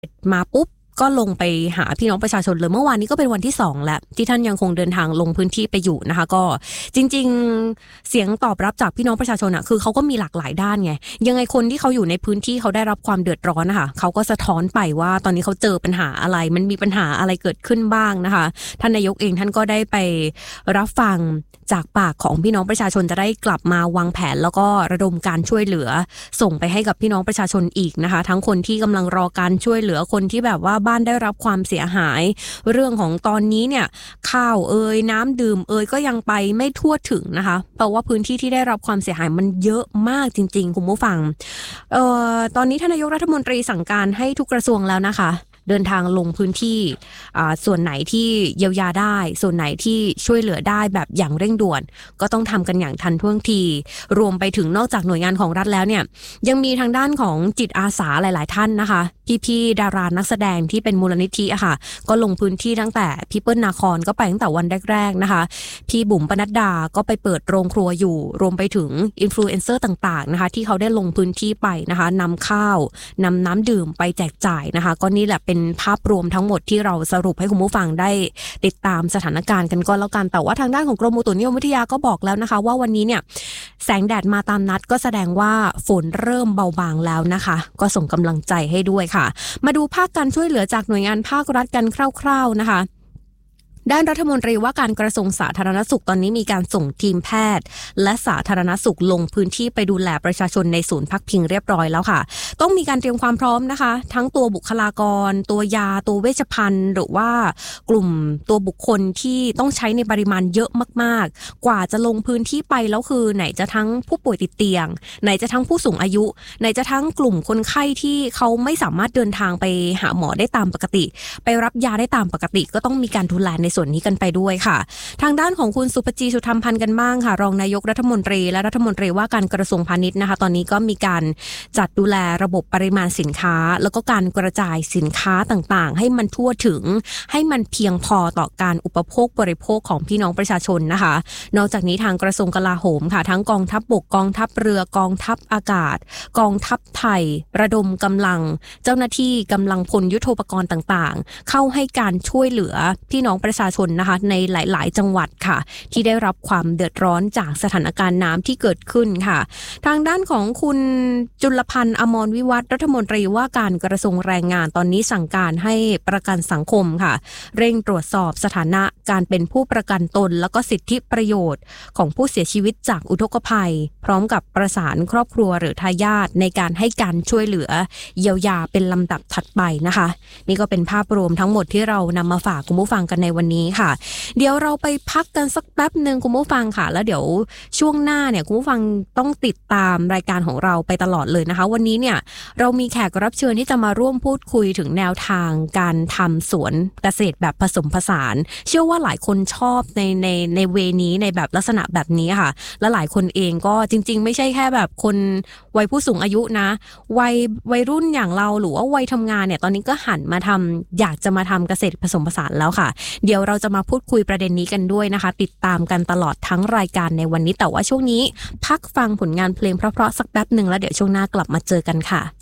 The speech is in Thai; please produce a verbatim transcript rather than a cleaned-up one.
มาปุ๊บก็ลงไปหาพี่น้องประชาชนเลยเมื่อวานนี้ก็เป็นวันที่สองแล้วที่ท่านยังคงเดินทางลงพื้นที่ไปอยู่นะคะก็จริงๆเสียงตอบรับจากพี่น้องประชาชนอ่ะคือเขาก็มีหลากหลายด้านไงยังไงคนที่เขาอยู่ในพื้นที่เขาได้รับความเดือดร้อนนะคะเขาก็สะท้อนไปว่าตอนนี้เขาเจอปัญหาอะไรมันมีปัญหาอะไรเกิดขึ้นบ้างนะคะท่านนายกเองท่านก็ได้ไปรับฟังจากปากของพี่น้องประชาชนจะได้กลับมาวางแผนแล้วก็ระดมการช่วยเหลือส่งไปให้กับพี่น้องประชาชนอีกนะคะทั้งคนที่กำลังรอการช่วยเหลือคนที่แบบว่าบ้านได้รับความเสียหายเรื่องของตอนนี้เนี่ยข้าวเอ่ยน้ำดื่มเอ่ยก็ยังไปไม่ทั่วถึงนะคะเพราะว่าพื้นที่ที่ได้รับความเสียหายมันเยอะมากจริงๆคุณผู้ฟังเอ่อตอนนี้ท่านนายกรัฐมนตรีสั่งการให้ทุกกระทรวงแล้วนะคะเดินทางลงพื้นที่ส่วนไหนที่เยียวยาได้ส่วนไหนที่ช่วยเหลือได้แบบอย่างเร่งด่วนก็ต้องทำกันอย่างทันท่วงทีรวมไปถึงนอกจากหน่วยงานของรัฐแล้วเนี่ยยังมีทางด้านของจิตอาสาหลายๆท่านนะคะพี่ๆดารานักแสดงที่เป็นมูลนิธิอะค่ะก็ลงพื้นที่ตั้งแต่พี่เปิ้ลนาคอนก็ไปตั้งแต่วันแรกๆนะคะพี่บุ๋มปนัดดาก็ไปเปิดโรงครัวอยู่รวมไปถึงอินฟลูเอนเซอร์ต่างๆนะคะที่เขาได้ลงพื้นที่ไปนะคะนำข้าวนำน้ำดื่มไปแจกจ่ายนะคะก็นี่แหละเป็นภาพรวมทั้งหมดที่เราสรุปให้คุณผู้ฟังได้ติดตามสถานการณ์กันก็แล้วกันแต่ว่าทางด้านของกรมอุตุนิยมวิทยาก็บอกแล้วนะคะว่าวันนี้เนี่ยแสงแดดมาตามนัดก็แสดงว่าฝนเริ่มเบาบางแล้วนะคะก็ส่งกำลังใจให้ด้วยค่ะมาดูภาคการช่วยเหลือจากหน่วยงานภาครัฐกันคร่าวๆนะคะด้านรัฐมนตรีว่าการกระทรวงสาธารณสุขตอนนี้มีการส่งทีมแพทย์และสาธารณสุขลงพื้นที่ไปดูแลประชาชนในศูนย์พักพิงเรียบร้อยแล้วค่ะต้องมีการเตรียมความพร้อมนะคะทั้งตัวบุคลากรตัวยาตัวเวชภัณฑ์หรือว่ากลุ่มตัวบุคคลที่ต้องใช้ในปริมาณเยอะมากๆกว่าจะลงพื้นที่ไปแล้วคือไหนจะทั้งผู้ป่วยติดเตียงไหนจะทั้งผู้สูงอายุไหนจะทั้งกลุ่มคนไข้ที่เขาไม่สามารถเดินทางไปหาหมอได้ตามปกติไปรับยาได้ตามปกติก็ต้องมีการดูแลในส่วนนี้กันไปด้วยค่ะทางด้านของคุณสุภจีสุธรรมพันธ์กันบ้างค่ะรองนายกรัฐมนตรีและรัฐมนตรีว่าการกระทรวงพาณิชย์นะคะตอนนี้ก็มีการจัดดูแลระบบปริมาณสินค้าแล้วก็การกระจายสินค้าต่างๆให้มันทั่วถึงให้มันเพียงพอต่อการอุปโภคบริโภคของพี่น้องประชาชนนะคะนอกจากนี้ทางกระทรวงกลาโหมค่ะทั้งกองทัพบกกองทัพเรือกองทัพอากาศกองทัพไทยระดมกำลังเจ้าหน้าที่กำลังพลยุทโธปกรณ์ต่างๆเข้าให้การช่วยเหลือพี่น้องประชาชนนะคะในหลายๆจังหวัดค่ะที่ได้รับความเดือดร้อนจากสถานการณ์น้ำที่เกิดขึ้นค่ะทางด้านของคุณจุลพันธ์อมรวิวัฒน์รัฐมนตรีว่าการกระทรวงแรงงานตอนนี้สั่งการให้ประกันสังคมค่ะเร่งตรวจสอบสถานะการเป็นผู้ประกันตนแล้วก็สิทธิประโยชน์ของผู้เสียชีวิตจากอุทกภัยพร้อมกับประสานครอบครัวหรือทายาทในการให้การช่วยเหลือเยียวยาเป็นลำดับถัดไปนะคะนี่ก็เป็นภาพรวมทั้งหมดที่เรานำมาฝากคุณผู้ฟังกันในวันนี้ค่ะเดี๋ยวเราไปพักกันสักแป๊บนึงคุณผู้ฟังค่ะแล้วเดี๋ยวช่วงหน้าเนี่ยคุณผู้ฟังต้องติดตามรายการของเราไปตลอดเลยนะคะวันนี้เนี่ยเรามีแขกรับเชิญที่จะมาร่วมพูดคุยถึงแนวทางการทำสวนเกษตรแบบผสมผสานเชื่อว่าหลายคนชอบในในในเวนี้ในแบบลักษณะแบบนี้ค่ะและหลายคนเองก็จริงๆไม่ใช่แค่แบบคนวัยผู้สูงอายุนะวัยวัยรุ่นอย่างเราหรือว่าวัยทำงานเนี่ยตอนนี้ก็หันมาทำอยากจะมาทำเกษตรผสมผสานแล้วค่ะเดี๋ยวเราจะมาพูดคุยประเด็นนี้กันด้วยนะคะติดตามกันตลอดทั้งรายการในวันนี้แต่ว่าช่วงนี้พักฟังผลงานเพลงเพราะๆสักแป๊บนึงแล้วเดี๋ยวช่วงหน้ากลับมาเจอกันค่ะ